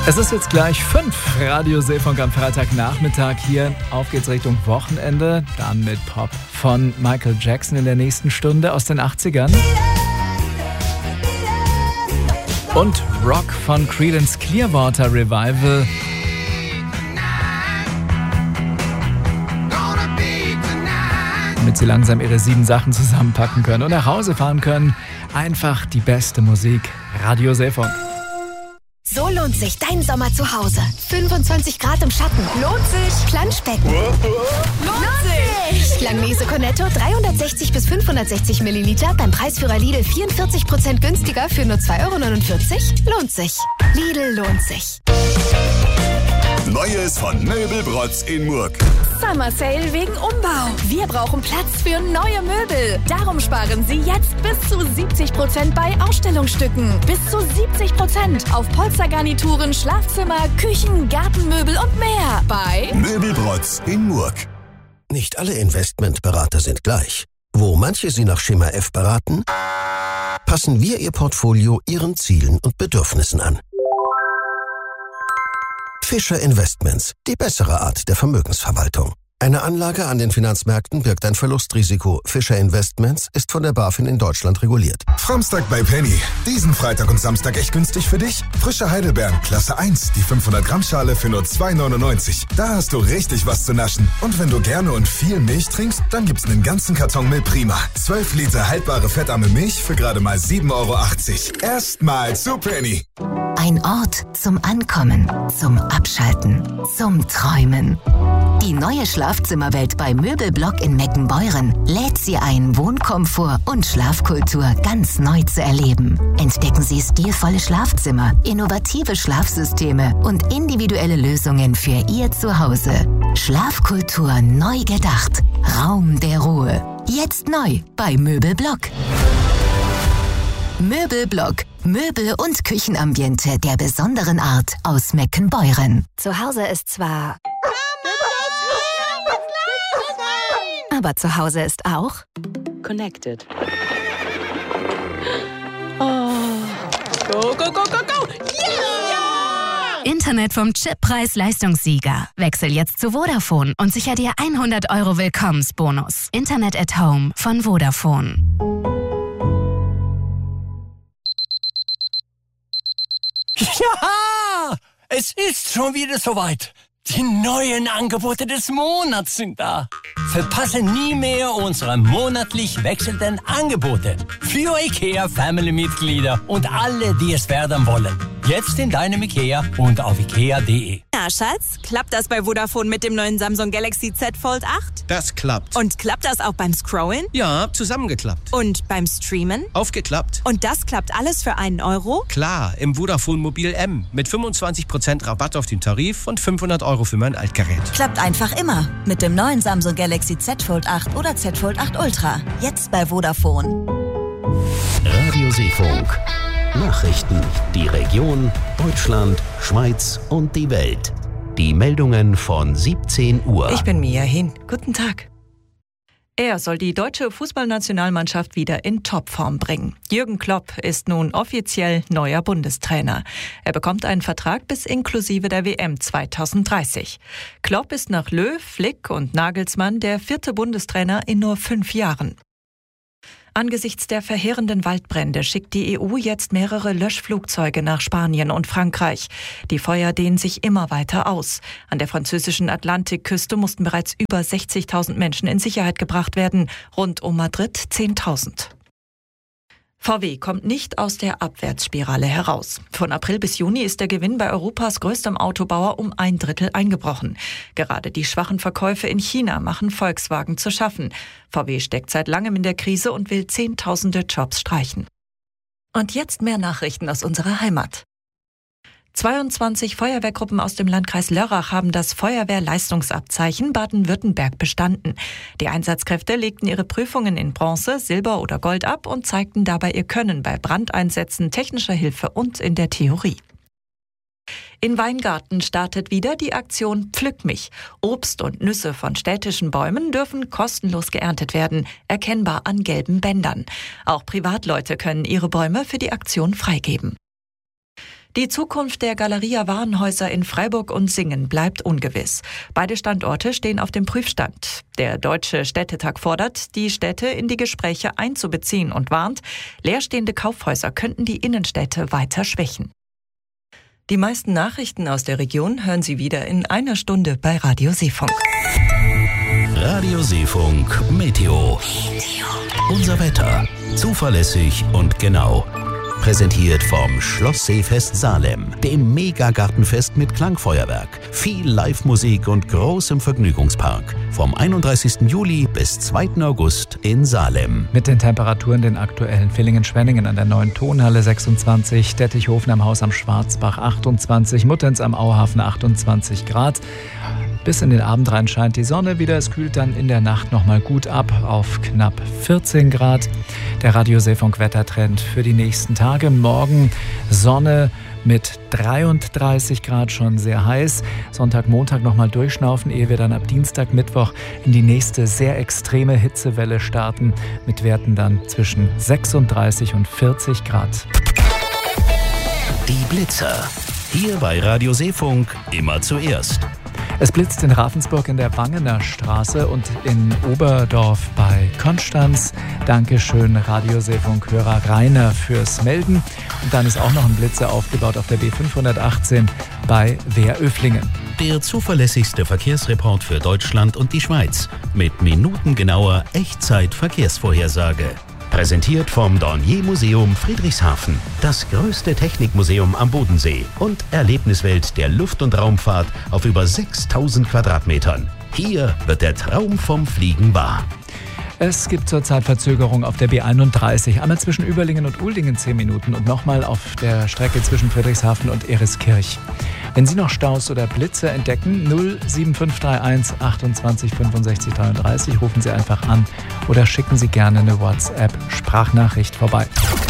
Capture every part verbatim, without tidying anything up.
Es ist jetzt gleich fünf. Radio Seefunk am Freitagnachmittag hier. Auf geht's Richtung Wochenende. Dann mit Pop von Michael Jackson in der nächsten Stunde aus den achtzigern. Und Rock von Creedence Clearwater Revival. Damit sie langsam ihre sieben Sachen zusammenpacken können und nach Hause fahren können. Einfach die beste Musik. Radio Seefunk. So lohnt sich dein Sommer zu Hause. fünfundzwanzig Grad im Schatten. Lohnt sich. Planschbecken. Lohnt sich. Langnese Cornetto dreihundertsechzig bis fünfhundertsechzig Milliliter beim Preisführer Lidl vierundvierzig Prozent günstiger für nur zwei Euro neunundvierzig. Lohnt sich. Lidl lohnt sich. Neues von Möbelbrotz in Murg. Summer Sale wegen Umbau. Wir brauchen Platz für neue Möbel. Darum sparen Sie jetzt bis zu siebzig Prozent bei Ausstellungsstücken. Bis zu siebzig Prozent auf Polstergarnituren, Schlafzimmer, Küchen, Gartenmöbel und mehr. Bei Möbelbrotz in Murg. Nicht alle Investmentberater sind gleich. Wo manche Sie nach Schema F beraten, passen wir Ihr Portfolio Ihren Zielen und Bedürfnissen an. Fischer Investments, die bessere Art der Vermögensverwaltung. Eine Anlage an den Finanzmärkten birgt ein Verlustrisiko. Fischer Investments ist von der BaFin in Deutschland reguliert. Framstag bei Penny. Diesen Freitag und Samstag echt günstig für dich? Frische Heidelbeeren, Klasse eins, die fünfhundert Gramm Schale für nur zwei neunundneunzig. Da hast du richtig was zu naschen. Und wenn du gerne und viel Milch trinkst, dann gibt's einen ganzen Karton Milch Prima. zwölf Liter haltbare fettarme Milch für gerade mal sieben Euro achtzig. Erstmal zu Penny. Ein Ort zum Ankommen, zum Abschalten, zum Träumen. Die neue Schlafzimmerwelt bei Möbelblock in Meckenbeuren lädt Sie ein, Wohnkomfort und Schlafkultur ganz neu zu erleben. Entdecken Sie stilvolle Schlafzimmer, innovative Schlafsysteme und individuelle Lösungen für Ihr Zuhause. Schlafkultur neu gedacht. Raum der Ruhe. Jetzt neu bei Möbelblock. Möbelblock. Möbel- und Küchenambiente der besonderen Art aus Meckenbeuren. zu Hause ist zwar... Aber zu Hause ist auch... Connected. Oh. Go, go, go, go, go! Yeah! Internet vom Chippreis-Leistungssieger. Wechsel jetzt zu Vodafone und sicher dir hundert Euro Willkommensbonus. Internet at Home von Vodafone. Ja, es ist schon wieder soweit. Die neuen Angebote des Monats sind da. Verpasse nie mehr unsere monatlich wechselnden Angebote für IKEA-Family-Mitglieder und alle, die es werden wollen. Jetzt in deinem IKEA und auf ikea punkt de. Na, Schatz, klappt das bei Vodafone mit dem neuen Samsung Galaxy Z Fold acht? Das klappt. Und klappt das auch beim Scrollen? Ja, zusammengeklappt. Und beim Streamen? Aufgeklappt. Und das klappt alles für einen Euro? Klar, im Vodafone Mobil M mit fünfundzwanzig Prozent Rabatt auf den Tarif und fünfhundert Euro für mein Altgerät. Klappt einfach immer mit dem neuen Samsung Galaxy Z Fold acht oder Z Fold acht Ultra. Jetzt bei Vodafone. Radio Seefunk. Nachrichten, die Region, Deutschland, Schweiz und die Welt. Die Meldungen von siebzehn Uhr. Ich bin Mia Hin. Guten Tag. Er soll die deutsche Fußballnationalmannschaft wieder in Topform bringen. Jürgen Klopp ist nun offiziell neuer Bundestrainer. Er bekommt einen Vertrag bis inklusive der W M zweitausenddreißig. Klopp ist nach Löw, Flick und Nagelsmann der vierte Bundestrainer in nur fünf Jahren. Angesichts der verheerenden Waldbrände schickt die E U jetzt mehrere Löschflugzeuge nach Spanien und Frankreich. Die Feuer dehnen sich immer weiter aus. An der französischen Atlantikküste mussten bereits über sechzigtausend Menschen in Sicherheit gebracht werden, rund um Madrid zehntausend. V W kommt nicht aus der Abwärtsspirale heraus. Von April bis Juni ist der Gewinn bei Europas größtem Autobauer um ein Drittel eingebrochen. Gerade die schwachen Verkäufe in China machen Volkswagen zu schaffen. V W steckt seit langem in der Krise und will Zehntausende Jobs streichen. Und jetzt mehr Nachrichten aus unserer Heimat. zweiundzwanzig Feuerwehrgruppen aus dem Landkreis Lörrach haben das Feuerwehrleistungsabzeichen Baden-Württemberg bestanden. Die Einsatzkräfte legten ihre Prüfungen in Bronze, Silber oder Gold ab und zeigten dabei ihr Können bei Brandeinsätzen, technischer Hilfe und in der Theorie. In Weingarten startet wieder die Aktion Pflück mich. Obst und Nüsse von städtischen Bäumen dürfen kostenlos geerntet werden, erkennbar an gelben Bändern. Auch Privatleute können ihre Bäume für die Aktion freigeben. Die Zukunft der Galeria Warenhäuser in Freiburg und Singen bleibt ungewiss. Beide Standorte stehen auf dem Prüfstand. Der Deutsche Städtetag fordert, die Städte in die Gespräche einzubeziehen und warnt, leerstehende Kaufhäuser könnten die Innenstädte weiter schwächen. Die meisten Nachrichten aus der Region hören Sie wieder in einer Stunde bei Radio Seefunk. Radio Seefunk Meteo. Unser Wetter. Zuverlässig und genau. Präsentiert vom Schloss Seefest Salem, dem Megagartenfest mit Klangfeuerwerk, viel Live-Musik und großem Vergnügungspark. Vom einunddreißigsten Juli bis zweiten August in Salem. Mit den Temperaturen den aktuellen Villingen-Schwenningen an der neuen Tonhalle sechsundzwanzig, Dettichhofen am Haus am Schwarzbach achtundzwanzig, Muttenz am Auhafen achtundzwanzig Grad. Bis in den Abend rein scheint die Sonne wieder. Es kühlt dann in der Nacht nochmal gut ab auf knapp vierzehn Grad. Der Radio Seefunk Wettertrend für die nächsten Tage. Morgen Sonne mit dreiunddreißig Grad, schon sehr heiß. Sonntag, Montag nochmal durchschnaufen, ehe wir dann ab Dienstag, Mittwoch in die nächste sehr extreme Hitzewelle starten. Mit Werten dann zwischen sechsunddreißig und vierzig Grad. Die Blitzer. Hier bei Radio Seefunk immer zuerst. Es blitzt in Ravensburg in der Bangener Straße und in Oberdorf bei Konstanz. Dankeschön, Radio Seefunk-Hörer Rainer, fürs Melden. Und dann ist auch noch ein Blitzer aufgebaut auf der B fünfhundertachtzehn bei Wehröflingen. Der zuverlässigste Verkehrsreport für Deutschland und die Schweiz mit minutengenauer Echtzeit-Verkehrsvorhersage. Präsentiert vom Dornier-Museum Friedrichshafen, das größte Technikmuseum am Bodensee und Erlebniswelt der Luft- und Raumfahrt auf über sechstausend Quadratmetern. Hier wird der Traum vom Fliegen wahr. Es gibt zurzeit Verzögerung auf der B einunddreißig, einmal zwischen Überlingen und Uldingen zehn Minuten und nochmal auf der Strecke zwischen Friedrichshafen und Eriskirch. Wenn Sie noch Staus oder Blitze entdecken, null sieben fünf drei eins achtundzwanzig fünfundsechzig dreiunddreißig, rufen Sie einfach an oder schicken Sie gerne eine WhatsApp-Sprachnachricht vorbei.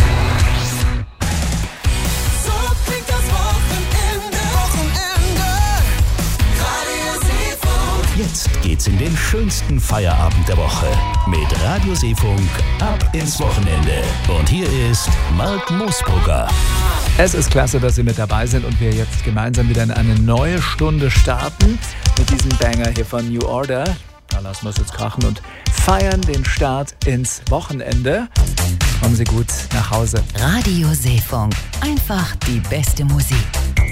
Jetzt geht's in den schönsten Feierabend der Woche mit Radio Seefunk ab ins Wochenende. Und hier ist Mark Moosbrugger. Es ist klasse, dass Sie mit dabei sind und wir jetzt gemeinsam wieder in eine neue Stunde starten mit diesem Banger hier von New Order. Da lassen wir es jetzt krachen und feiern den Start ins Wochenende. Kommen Sie gut nach Hause. Radio Seefunk. Einfach die beste Musik.